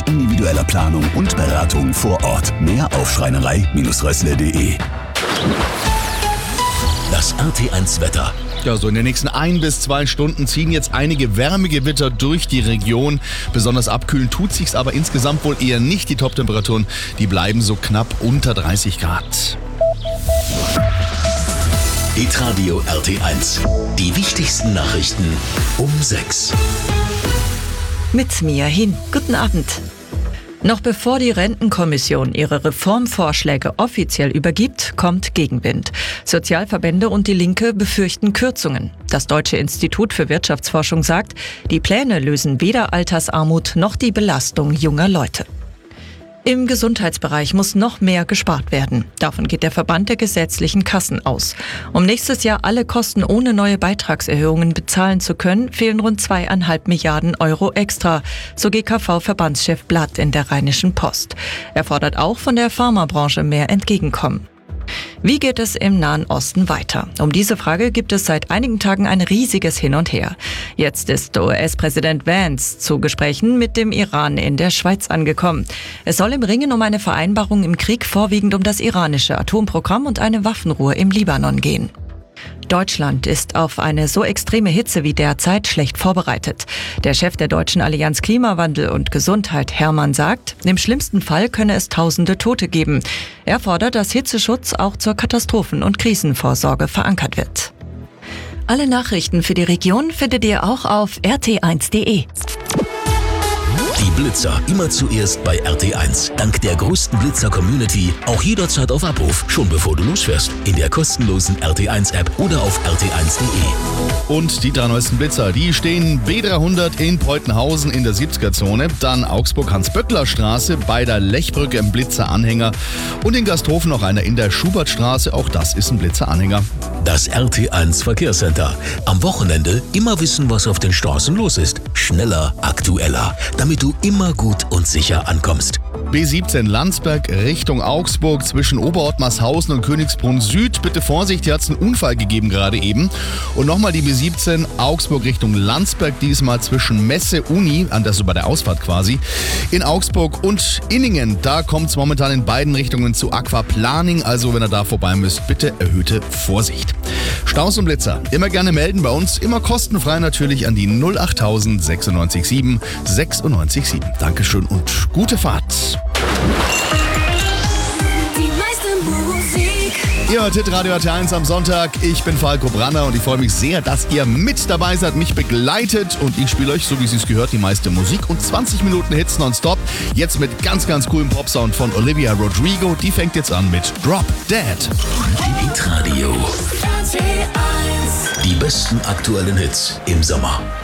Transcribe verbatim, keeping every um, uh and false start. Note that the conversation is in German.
mit individueller Planung und Beratung vor Ort. Mehr auf schreinerei Bindestrich rössle punkt de. Das R T eins Wetter. Ja, so in den nächsten ein bis zwei Stunden ziehen jetzt einige Wärmegewitter durch die Region. Besonders abkühlen tut sich's aber insgesamt wohl eher nicht. Die Top-Temperaturen, die bleiben so knapp unter dreißig Grad. Hitradio R T eins. Die wichtigsten Nachrichten um sechs. Mit Mia Hin. Guten Abend. Noch bevor die Rentenkommission ihre Reformvorschläge offiziell übergibt, kommt Gegenwind. Sozialverbände und die Linke befürchten Kürzungen. Das Deutsche Institut für Wirtschaftsforschung sagt, die Pläne lösen weder Altersarmut noch die Belastung junger Leute. Im Gesundheitsbereich muss noch mehr gespart werden. Davon geht der Verband der gesetzlichen Kassen aus. Um nächstes Jahr alle Kosten ohne neue Beitragserhöhungen bezahlen zu können, fehlen rund zweieinhalb Milliarden Euro extra, so G K V-Verbandschef Blatt in der Rheinischen Post. Er fordert auch von der Pharmabranche mehr Entgegenkommen. Wie geht es im Nahen Osten weiter? Um diese Frage gibt es seit einigen Tagen ein riesiges Hin und Her. Jetzt ist U S-Präsident Vance zu Gesprächen mit dem Iran in der Schweiz angekommen. Es soll im Ringen um eine Vereinbarung im Krieg vorwiegend um das iranische Atomprogramm und eine Waffenruhe im Libanon gehen. Deutschland ist auf eine so extreme Hitze wie derzeit schlecht vorbereitet. Der Chef der Deutschen Allianz Klimawandel und Gesundheit, Hermann, sagt, im schlimmsten Fall könne es tausende Tote geben. Er fordert, dass Hitzeschutz auch zur Katastrophen- und Krisenvorsorge verankert wird. Alle Nachrichten für die Region findet ihr auch auf r t eins punkt de. Die Blitzer immer zuerst bei R T eins. Dank der größten Blitzer-Community auch jederzeit auf Abruf, schon bevor du losfährst. In der kostenlosen R T eins App oder auf r t eins punkt de. Und die drei neuesten Blitzer, die stehen B dreihundert in Peutenhausen in der siebziger-Zone, dann Augsburg-Hans-Böckler-Straße bei der Lechbrücke im Blitzeranhänger und in Gasthofen noch einer in der Schubertstraße, auch das ist ein Blitzeranhänger. Das R T eins Verkehrscenter. Am Wochenende immer wissen, was auf den Straßen los ist. Schneller, aktueller, damit du immer gut und sicher ankommst. B siebzehn Landsberg Richtung Augsburg zwischen Oberottmarshausen und Königsbrunn Süd. Bitte Vorsicht, hier hat es einen Unfall gegeben gerade eben. Und nochmal die B siebzehn Augsburg Richtung Landsberg, diesmal zwischen Messe Uni, das bei der Ausfahrt quasi, in Augsburg und Inningen. Da kommt es momentan in beiden Richtungen zu Aquaplaning, also wenn ihr da vorbei müsst, bitte erhöhte Vorsicht. Staus und Blitzer, immer gerne melden bei uns, immer kostenfrei natürlich an die null acht tausend sechsundneunzig sieben sechsundneunzig sieben. Dankeschön und gute Fahrt. Die meiste Musik. Ihr hört Hitradio R T eins am Sonntag. Ich bin Falco Branner und ich freue mich sehr, dass ihr mit dabei seid, mich begleitet und ich spiele euch, so wie es sich gehört, die meiste Musik und zwanzig Minuten Hits nonstop. Jetzt mit ganz, ganz coolem Popsound von Olivia Rodrigo. Die fängt jetzt an mit Drop Dead. Hitradio. R T eins. Die besten aktuellen Hits im Sommer.